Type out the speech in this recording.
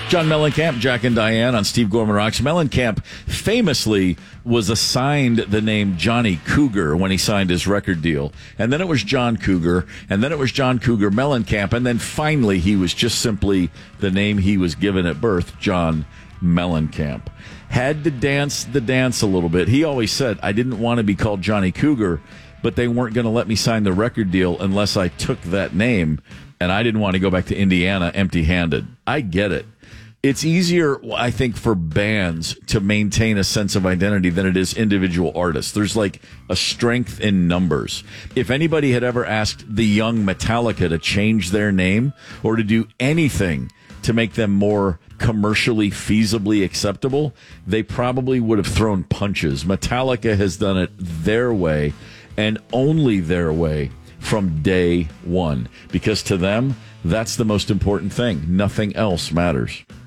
John Mellencamp, Jack and Diane on Steve Gorman Rocks. Mellencamp famously was assigned the name Johnny Cougar when he signed his record deal. And then it was John Cougar, and then it was John Cougar Mellencamp, and then finally he was just simply the name he was given at birth, John Mellencamp. Had to dance the dance a little bit. He always said, I didn't want to be called Johnny Cougar, but they weren't going to let me sign the record deal unless I took that name, and I didn't want to go back to Indiana empty-handed. I get it. It's easier, I think, for bands to maintain a sense of identity than it is individual artists. There's like a strength in numbers. If anybody had ever asked the young Metallica to change their name or to do anything to make them more commercially feasibly acceptable, they probably would have thrown punches. Metallica has done it their way and only their way from day one, because to them, that's the most important thing. Nothing else matters.